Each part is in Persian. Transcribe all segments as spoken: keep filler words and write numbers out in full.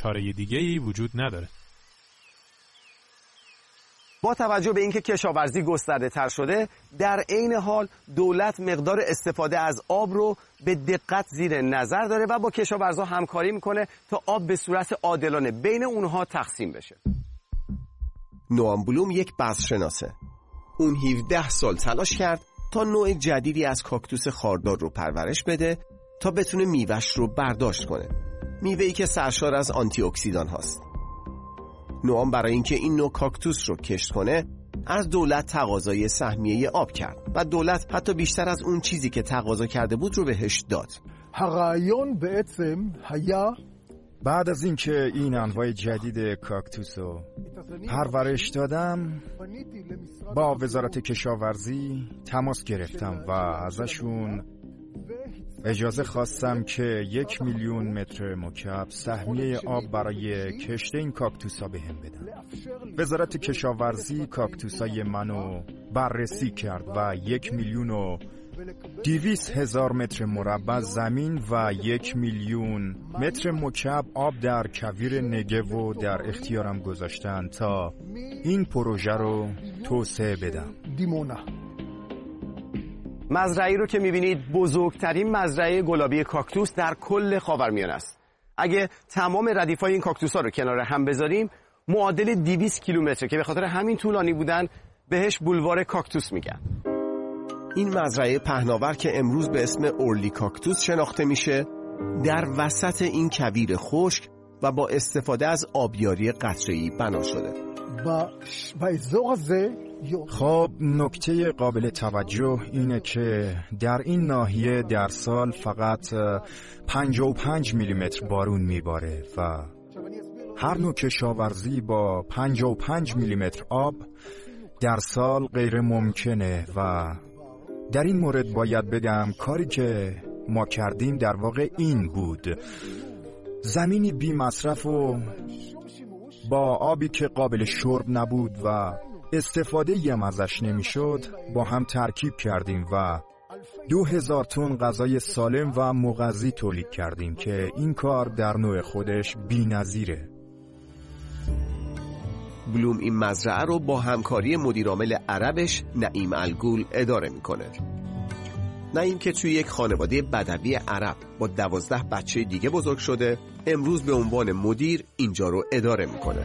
چاره دیگه‌ای وجود نداره. با توجه به اینکه کشاورزی گسترده تر شده، در عین حال دولت مقدار استفاده از آب رو به دقت زیر نظر داره و با کشاورزا همکاری میکنه تا آب به صورت عادلانه بین اونها تقسیم بشه. نوام بلوم یک بذرشناسه. اون هفده سال تلاش کرد تا نوع جدیدی از کاکتوس خاردار رو پرورش بده تا بتونه میوه‌اش رو برداشت کنه. میوه‌ای که سرشار از آنتی اکسیدان هاست. نوام برای اینکه این نوع کاکتوس رو کشت کنه از دولت تقاضای سهمیه آب کرد و دولت حتی بیشتر از اون چیزی که تقاضا کرده بود رو بهش داد. הרעיון בעצם היה بعد از اینکه این انواع جدید کاکتوس رو پرورش دادم با وزارت کشاورزی تماس گرفتم و ازشون اجازه خواستم که یک میلیون متر مکعب سهمیه آب برای کشت این کاکتوس ها بهم بدن. وزارت کشاورزی کاکتوس های منو بررسی کرد و یک میلیون و دیویس هزار متر مربع زمین و یک میلیون متر مکعب آب در کویر نگو و در اختیارم گذاشتن تا این پروژه رو توسعه بدم. دیمونا مزرعه‌ای رو که می‌بینید بزرگترین مزرعه گلابی کاکتوس در کل خاورمیانه است. اگه تمام ردیف‌های این کاکتوس‌ها رو کنار هم بذاریم معادل دویست کیلومتره که به خاطر همین طولانی بودن بهش بولوار کاکتوس میگن. این مزرعه پهناور که امروز به اسم اورلی کاکتوس شناخته میشه در وسط این کویر خشک و با استفاده از آبیاری قطره‌ای بنا شده. خب نکته قابل توجه اینه که در این ناحیه در سال فقط پنجاه و پنج میلیمتر بارون میباره و هر نوع کشاورزی با پنجاه و پنج میلیمتر آب در سال غیر ممکنه و در این مورد باید بگم کاری که ما کردیم در واقع این بود: زمینی بی مصرف و با آبی که قابل شرب نبود و استفاده یم ازش نمیشد با هم ترکیب کردیم و دو هزار تن غذای سالم و مغذی تولید کردیم که این کار در نوع خودش بی‌نظیره. بلوم این مزرعه رو با همکاری مدیرعامل عربش نعیم الگول اداره میکنه. نعیم که توی یک خانواده بدوی عرب با دوازده بچه دیگه بزرگ شده، امروز به عنوان مدیر اینجا رو اداره میکنه.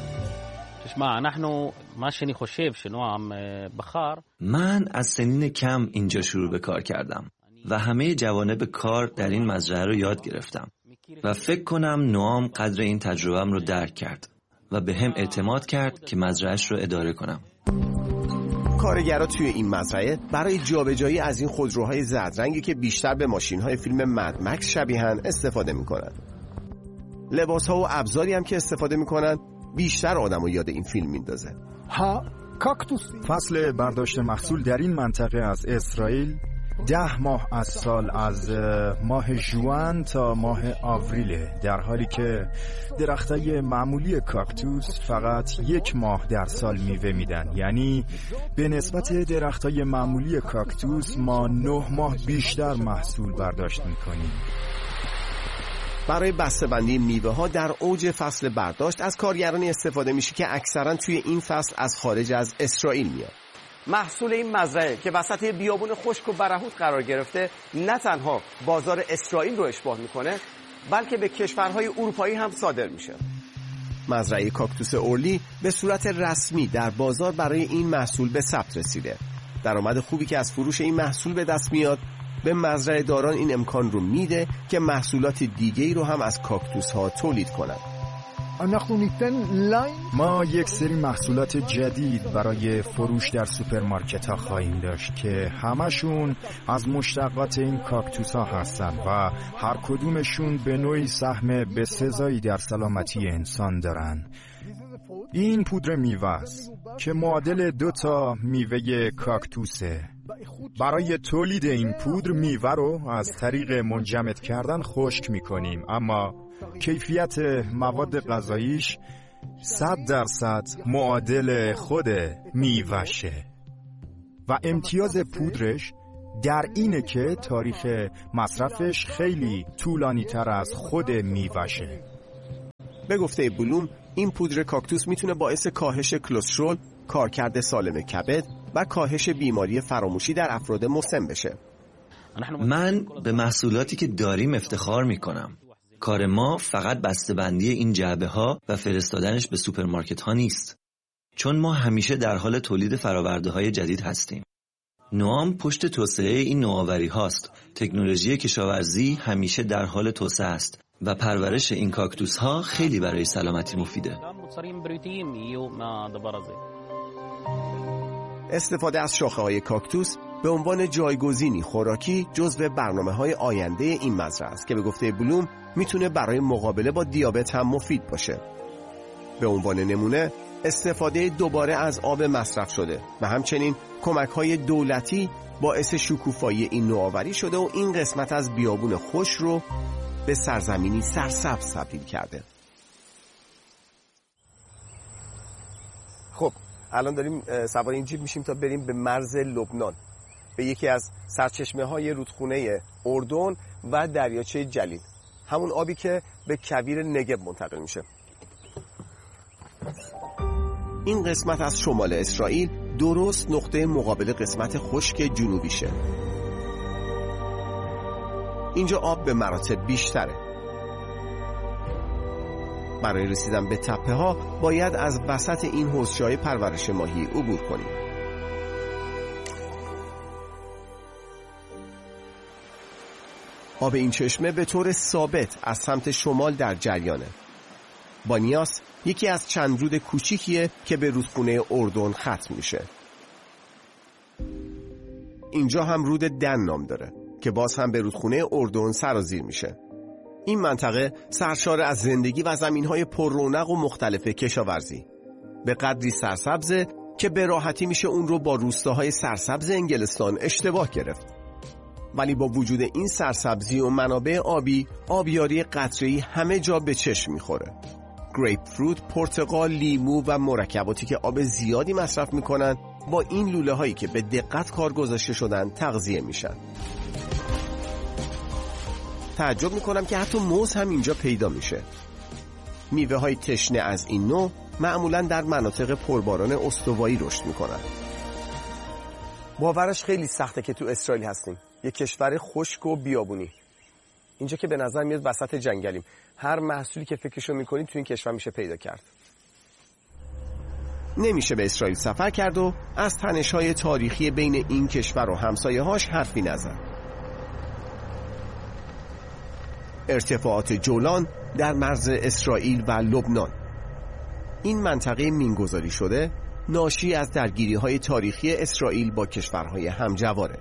من از سنین کم اینجا شروع به کار کردم و همه جوانب کار در این مزرعه رو یاد گرفتم و فکر کنم نوام قدر این تجربه‌ام رو درک کرد و به هم اعتماد کرد که مزرعه‌اش رو اداره کنم. کارگرها توی این مزرعه برای جابجایی از این خودروهای زردرنگی که بیشتر به ماشین‌های فیلم مد مکس شبیهن استفاده میکنن. لباس‌ها و ابزاری هم که استفاده میکنن بیشتر آدمو یاد این فیلم میندازه. ها کاکتوس. فصل برداشت محصول در این منطقه از اسرائیل ده ماه از سال از ماه ژوئن تا ماه آوریل، در حالی که درختای معمولی کاکتوس فقط یک ماه در سال میوه میدن. یعنی به نسبت درختای معمولی کاکتوس ما نه ماه بیشتر محصول برداشت میکنیم. برای بسته‌بندی میوه ها در اوج فصل برداشت از کارگرانی استفاده میشه که اکثرا توی این فصل از خارج از اسرائیل میاد. محصول این مزرعه که وسط بیابون خشک و برهوت قرار گرفته نه تنها بازار اسرائیل رو اشباع میکنه بلکه به کشورهای اروپایی هم صادر میشه. مزرعه کاکتوس اورلی به صورت رسمی در بازار برای این محصول به ثبت رسیده. درآمد خوبی که از فروش این محصول به دست میاد به مزرعه داران این امکان رو میده که محصولات دیگه‌ای رو هم از کاکتوس ها تولید کنند. ما یک سری محصولات جدید برای فروش در سوپرمارکت ها خواهیم داشت که همشون از مشتقات این کاکتوس ها هستن و هر کدومشون به نوعی سهم بسزایی در سلامتی انسان دارن. این پودر میوه است که معادل دو تا میوه کاکتوسه. برای تولید این پودر میوه رو از طریق منجمد کردن خشک میکنیم، اما کیفیت مواد غذاییش صد درصد معادل خود میوهشه و امتیاز پودرش در اینه که تاریخ مصرفش خیلی طولانی تر از خود میوهشه. به گفته بلوم این پودر کاکتوس میتونه باعث کاهش کلسترول، کارکرد سالم کبد و کاهش بیماری فراموشی در افراد مسن بشه. من به محصولاتی که داریم افتخار میکنم. کار ما فقط بسته‌بندی این جعبه ها و فرستادنش به سوپرمارکت ها نیست. چون ما همیشه در حال تولید فراورده های جدید هستیم. نوام پشت توسعه این نوآوری هاست. تکنولوژی کشاورزی همیشه در حال توسعه است و پرورش این کاکتوس ها خیلی برای سلامتی مفیده. استفاده از شاخه های کاکتوس به عنوان جایگزینی خوراکی جزو برنامه‌های آینده این مزرعه است که به گفته بلوم میتونه برای مقابله با دیابت هم مفید باشه. به عنوان نمونه استفاده دوباره از آب مصرف شده و همچنین کمک‌های دولتی باعث شکوفایی این نوآوری شده و این قسمت از بیابون خوش رو به سرزمینی سرسبز تبدیل کرده. خب الان داریم سوار این جیپ میشیم تا بریم به مرز لبنان، به یکی از سرچشمه‌های رودخونه اردن و دریاچه جلیل، همون آبی که به کویر نگب منتقل میشه. این قسمت از شمال اسرائیل درست نقطه مقابل قسمت خشک جنوبیشه. اینجا آب به مراتب بیشتره. برای رسیدن به تپه ها باید از وسط این حوضچه‌های پرورش ماهی عبور کنیم. آب این چشمه به طور ثابت از سمت شمال در جریانه. بانیاس یکی از چند رود کوچیکیه که به رودخونه اردن ختم میشه. اینجا هم رود دن نام داره که باز هم به رودخونه اردن سرازیر میشه. این منطقه سرشار از زندگی و زمینهای پر رونق و مختلف کشاورزی. به قدری سرسبزه که به راحتی میشه اون رو با روستاهای سرسبز انگلستان اشتباه گرفت. ولی با وجود این سرسبزی و منابع آبی، آبیاری قطره‌ای همه جا به چشم میخوره. گریپ فروت، پرتقال، لیمو و مرکباتی که آب زیادی مصرف میکنن با این لوله هایی که به دقت کار گذاشته شدن تغذیه میشن. تعجب میکنم که حتی موز هم اینجا پیدا میشه. میوه های تشنه از این نوع معمولا در مناطق پرباران استوایی رشد میکنن. باورش خیلی سخته که تو اسرائیل هستیم، یه کشور خشک و بیابونی. اینجا که به نظر میاد وسط جنگلیم. هر محصولی که فکرشو میکنید تو این کشور میشه پیدا کرد. نمیشه به اسرائیل سفر کرد و از تنش‌های تاریخی بین این کشور و همسایه‌هاش حرفی نزد. ارتفاعات جولان در مرز اسرائیل و لبنان. این منطقه مینگذاری شده ناشی از درگیری‌های تاریخی اسرائیل با کشورهای همجواره.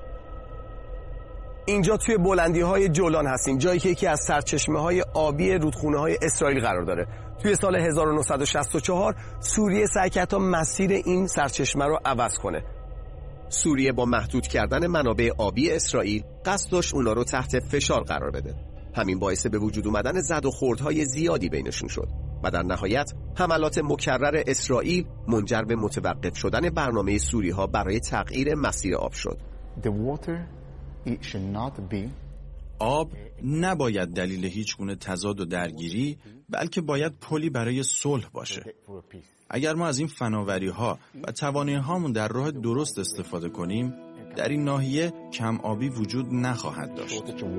اینجا توی بلندی‌های جولان هستیم، جایی که یکی از سرچشمه‌های آبی رودخونه‌های اسرائیل قرار داره. توی سال هزار و نهصد و شصت و چهار سوریه سعی کرد تا مسیر این سرچشمه رو عوض کنه. سوریه با محدود کردن منابع آبی اسرائیل قصد داشت اونا رو تحت فشار قرار بده. همین باعث به وجود اومدن زد و خوردهای زیادی بینشون شد و در نهایت حملات مکرر اسرائیل منجر به متوقف شدن برنامه سوری‌ها برای تغییر مسیر آب شد. The water it should not be آب نباید دلیل هیچ گونه تضاد و درگیری، بلکه باید پلی برای صلح باشه. اگر ما از این فناوری‌ها و توانایی‌هامون در راه درست استفاده کنیم، در این ناحیه کم آبی وجود نخواهد داشت.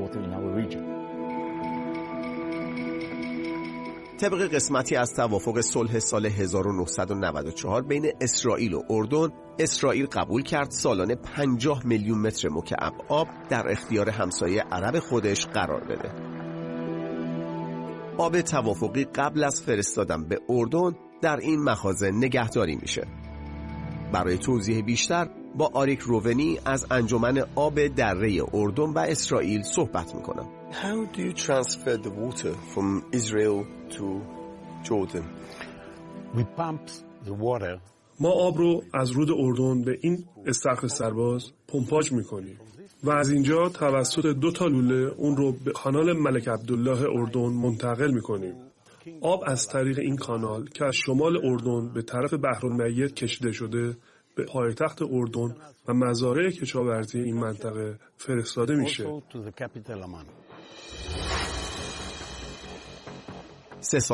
طبق قسمتی از توافق صلح سال هزار و نهصد و نود و چهار بین اسرائیل و اردن، اسرائیل قبول کرد سالانه پنجاه میلیون متر مکعب آب در اختیار همسایه عرب خودش قرار بده. آب توافقی قبل از فرستادن به اردن در این مخازن نگهداری میشه. برای توضیح بیشتر با آریک روونی از انجمن آب دره اردن و اسرائیل صحبت میکنم. How do you transfer the water from Israel to Jordan? We pump the water. ما آب رو از رود اردن به این استخر سرباز پمپاژ میکنیم و از اینجا توسط دو تا لوله اون رو به کانال ملک عبدالله اردن منتقل میکنیم. آب از طریق این کانال که از شمال اردن به طرف بحرالمیت کشیده شده به پایتخت اردن و مزارع کشاورزی این منطقه فرستاده میشه. سه